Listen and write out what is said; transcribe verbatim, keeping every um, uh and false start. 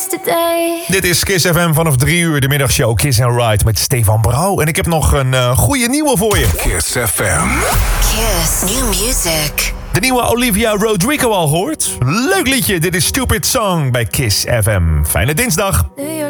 yesterday. Dit is Kiss F M vanaf drie uur, de middagshow Kiss and Ride met Stefan Brouw. En ik heb nog een uh, goede nieuwe voor je. Kiss F M. Kiss New Music. De nieuwe Olivia Rodrigo al gehoord? Leuk liedje, dit is Stupid Song bij Kiss F M. Fijne dinsdag.